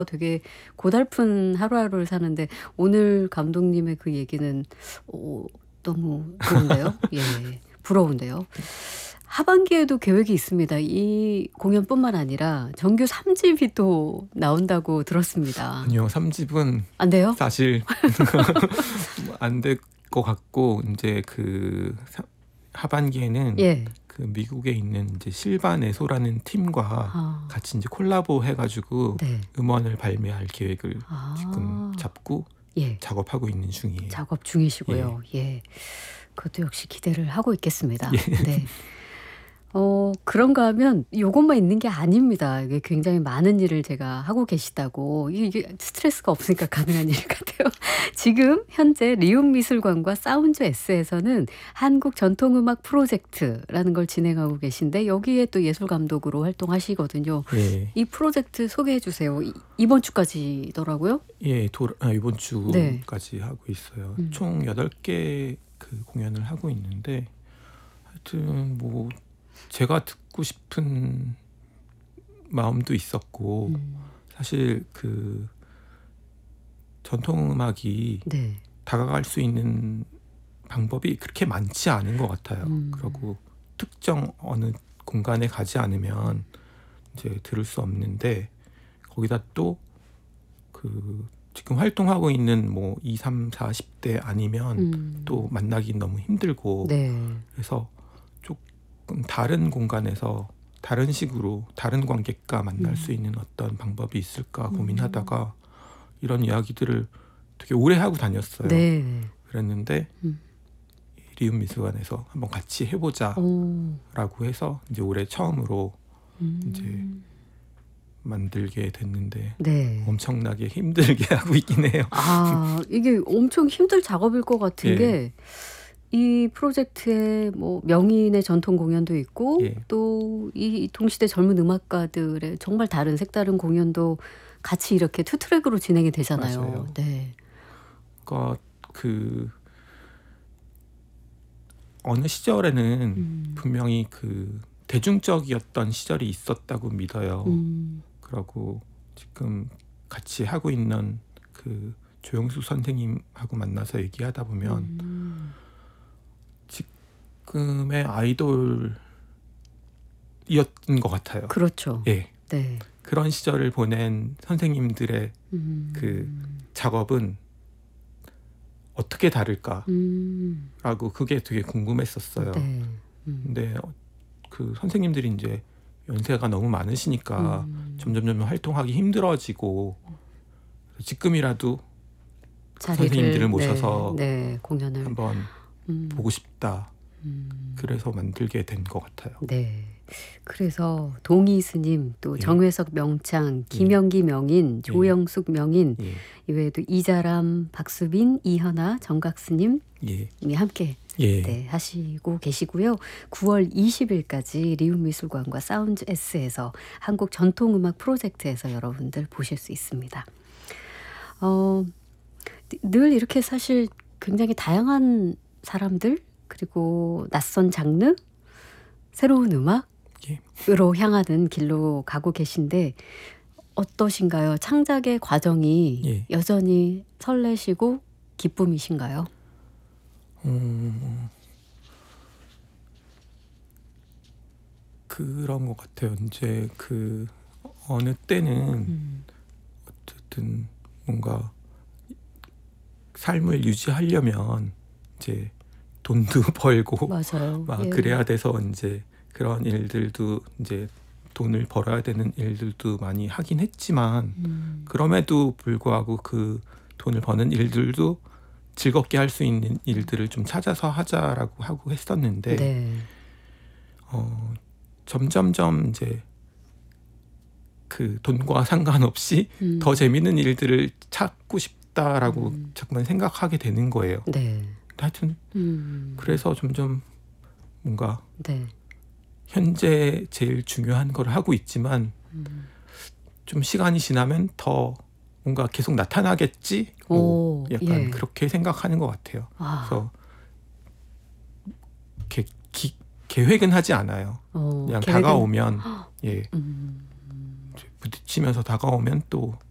되게 고달픈 하루하루를 사는데 오늘 감독님의 그 얘기는 너무 좋은데요. 예. 부러운데요. 하반기에도 계획이 있습니다. 이 공연뿐만 아니라 정규 3집이 또 나온다고 들었습니다. 아니요, 3집은 안 돼요? 사실 안 될 것 같고 이제 그 하반기에는 예. 그 미국에 있는 이제 실바네소라는 팀과 같이 이제 콜라보 해가지고 네. 음원을 발매할 계획을 지금 잡고 예. 작업하고 있는 중이에요. 작업 중이시고요. 예. 그것도 역시 기대를 하고 있겠습니다. 예. 네. 그런가 하면 요것만 있는 게 아닙니다. 이게 굉장히 많은 일을 제가 하고 계시다고. 이게 스트레스가 없으니까 가능한 일 같아요. 지금 현재 리움미술관과 사운즈 S에서는 한국 전통음악 프로젝트라는 걸 진행하고 계신데 여기에 또 예술감독으로 활동하시거든요. 예. 이 프로젝트 소개해 주세요. 이번 주까지더라고요. 예, 이번 주까지 하고 있어요. 총 8개 그 공연을 하고 있는데 하여튼 뭐 제가 듣고 싶은 마음도 있었고 사실 그 전통음악이 네. 다가갈 수 있는 방법이 그렇게 많지 않은 것 같아요. 그리고 특정 어느 공간에 가지 않으면 이제 들을 수 없는데 거기다 또 그 지금 활동하고 있는 뭐 20, 30, 40대 아니면 또 만나기 너무 힘들고 네. 그래서 조금 다른 공간에서 다른 식으로 다른 관객과 만날 수 있는 어떤 방법이 있을까 고민하다가 이런 이야기들을 되게 오래 하고 다녔어요. 네. 그랬는데 리움미술관에서 한번 같이 해보자라고 해서 이제 올해 처음으로 이제 만들게 됐는데 네. 엄청나게 힘들게 하고 있긴 해요. 이게 엄청 힘들 작업일 것 같은 예. 게 이 프로젝트에 뭐 명인의 전통 공연도 있고 예. 또 이 동시대 젊은 음악가들의 정말 다른 색다른 공연도 같이 이렇게 투 트랙으로 진행이 되잖아요. 맞아요. 네. 그러니까 그 어느 시절에는 분명히 그 대중적이었던 시절이 있었다고 믿어요. 그러고 지금 같이 하고 있는 그 조영수 선생님하고 만나서 얘기하다 보면 지금의 아이돌이었던 것 같아요. 그렇죠. 예. 네. 그런 시절을 보낸 선생님들의 그 작업은 어떻게 다를까라고 그게 되게 궁금했었어요. 네. 근데 그 선생님들이 이제 연세가 너무 많으시니까 점점 활동하기 힘들어지고 지금이라도 선생님들을 모셔서 네, 공연을 한번 보고 싶다. 그래서 만들게 된 것 같아요. 네. 그래서 동희 스님, 또 예. 정회석 명창, 김영기 명인, 조영숙 명인, 예. 이외에도 이자람, 박수빈, 이현아, 정각 스님이 예. 함께 예. 네, 하시고 계시고요. 9월 20일까지 리움미술관과 사운즈 S에서 한국 전통음악 프로젝트에서 여러분들 보실 수 있습니다. 늘 이렇게 사실 굉장히 다양한 사람들 그리고 낯선 장르, 새로운 음악으로 향하는 길로 가고 계신데 어떠신가요? 창작의 과정이 예. 여전히 설레시고 기쁨이신가요? 그런 것 같아요. 이제 그 어느 때는 어쨌든 뭔가 삶을 유지하려면 이제 돈도 벌고 맞아요. 막 예. 그래야 돼서 이제 그런 일들도 이제 돈을 벌어야 되는 일들도 많이 하긴 했지만 그럼에도 불구하고 그 돈을 버는 일들도 즐겁게 할 수 있는 일들을 좀 찾아서 하자라고 하고 했었는데 네. 점점점 이제 그 돈과 상관없이 더 재밌는 일들을 찾고 싶다라고 자꾸만 생각하게 되는 거예요. 네. 하여튼 그래서 점점 뭔가 네. 현재 제일 중요한 걸 하고 있지만 좀 시간이 지나면 더 뭔가 계속 나타나겠지? 뭐 약간 예. 그렇게 생각하는 것 같아요. 그래서 계획은 하지 않아요. 그냥 다가오면 예, 부딪히면서 다가오면 또